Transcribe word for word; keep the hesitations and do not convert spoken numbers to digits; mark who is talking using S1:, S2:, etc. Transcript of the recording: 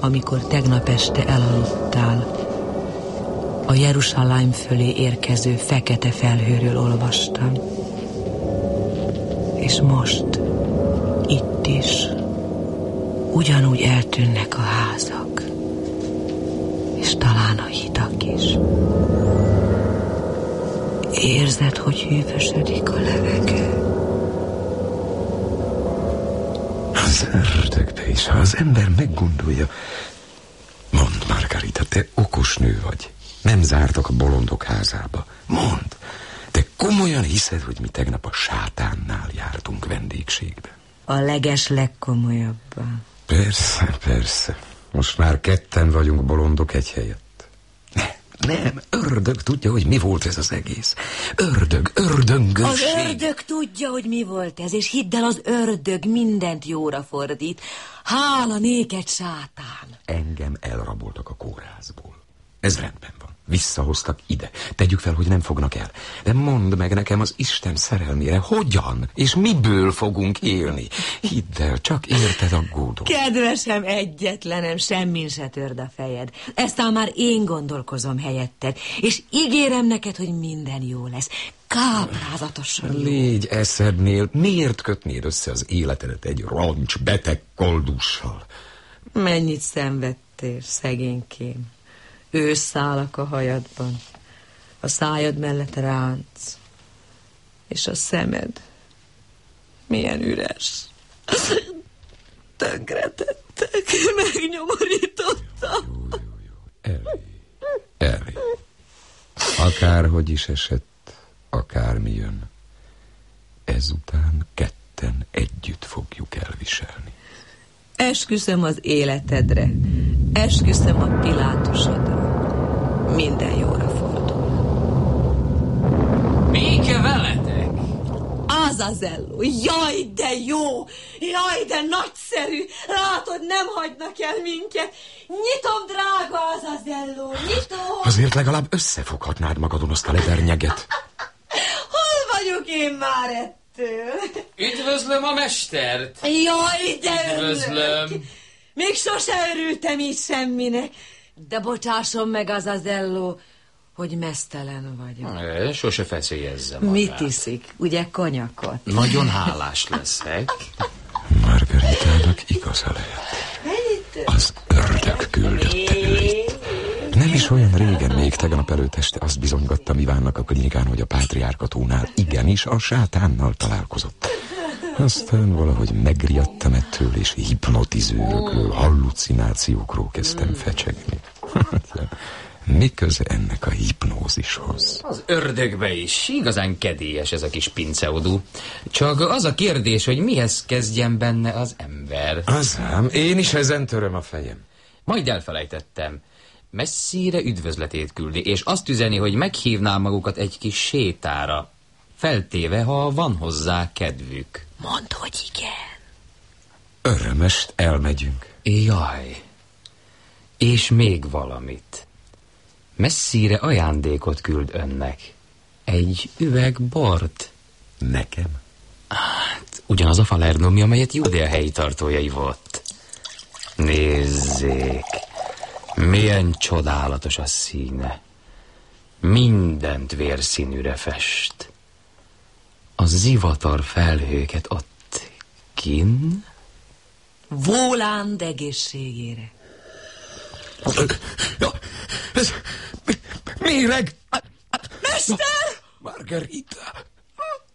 S1: amikor tegnap este elaludtál. A Jeruzsálem fölé érkező fekete felhőről olvastam. És most, itt is, ugyanúgy eltűnnek a házak, és talán a hidak is. Érzed, hogy hűvösödik a levegő.
S2: Az ördögbe is, ha az ember meggondolja. Mondd, Margarita, te okos nő vagy. Nem zártak a bolondok házába. Mondd, te komolyan hiszed, hogy mi tegnap a sátánnál jártunk vendégségbe?
S1: A leges legkomolyabban.
S2: Persze, persze. Most már ketten vagyunk bolondok egy helyett. Nem, ördög tudja, hogy mi volt ez az egész. Ördög, ördöngösség.
S1: Az ördög tudja, hogy mi volt ez, és hidd el, az ördög mindent jóra fordít. Hála néked, sátán.
S2: Engem elraboltak a kórházból. Ez rendben van. Visszahoztak ide. Tegyük fel, hogy nem fognak el. De mondd meg nekem az Isten szerelmére, hogyan és miből fogunk élni. Hidd el, csak érted aggódom.
S1: Kedvesem, egyetlenem, semmin se törd a fejed. Eztán már én gondolkozom helyetted, és ígérem neked, hogy minden jó lesz. Káprázatosan jó.
S2: Légy eszednél, miért kötnéd össze az életedet egy roncs, beteg koldussal?
S1: Mennyit szenvedtél, szegénykém. Őszszálak a hajadban, a szájad mellett ránc, és a szemed milyen üres. Tönkretettek, megnyomorítottak.
S2: Jó, jó, jó, elég, elég. Akárhogy is esett, akármi jön, ezután ketten együtt fogjuk elviselni.
S1: Esküszöm az életedre, esküszöm a Pilátusodra. Minden jóra fordul.
S3: Béke veletek!
S1: Azazello, jaj, de jó! Jaj, de nagyszerű! Látod, nem hagynak el minket! Nyitom, drága Azazello, nyitom!
S2: Azért legalább összefoghatnád magadon azt a ledernyeget.
S1: Hol vagyok én már ettől?
S3: Üdvözlöm a mestert!
S1: Jaj, de
S3: Üdvözlöm!
S1: örülök. Még sose örültem így semminek. De bocsásson meg, Azazello, hogy mesztelen vagyok.
S3: Sose feszélyezze magát.
S1: Mit iszik? Ugye konyakot?
S3: Nagyon hálás leszek.
S2: Margaritának igaza lehet. Az ördög küldötte ő itt. Nem is olyan régen, még tegnap előtt este azt bizonygattam Ivánnak a klinikán, hogy a pátriárkatónál igenis a sátánnal találkozott. Aztán valahogy megriadtam ettől, és hipnotizőrökről, hallucinációkról kezdtem fecsegni. Mi köze ennek a hipnózishoz?
S3: Az ördögbe is. Igazán kedélyes ez a kis pinceodú. Csak az a kérdés, hogy mihez kezdjen benne az ember.
S2: Az ám, én is ezen töröm a fejem.
S3: Majd elfelejtettem. Messzire üdvözletét küldi, és azt üzeni, hogy meghívná magukat egy kis sétára. Feltéve, ha van hozzá kedvük.
S1: Mondd, hogy igen.
S2: Örömest elmegyünk.
S3: Jaj. És még valamit. Messzire ajándékot küld önnek. Egy üveg bort.
S2: Nekem?
S3: Hát, ugyanaz a Falernomi, amelyet Judea helyi tartójai volt. Nézzék, milyen csodálatos a színe. Mindent vérszínűre fest. A zivatar felhőket ott kin.
S1: Volánd egészségére.
S2: Ja, ez méreg!
S1: Mester!
S2: Margarita!